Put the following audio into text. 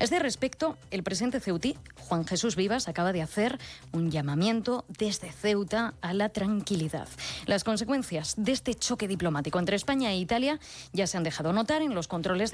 A este respecto, el presidente ceutí, Juan Jesús Vivas, acaba de hacer un llamamiento desde Ceuta a la tranquilidad. Las consecuencias de este choque diplomático entre España e Italia ya se han dejado notar en los controles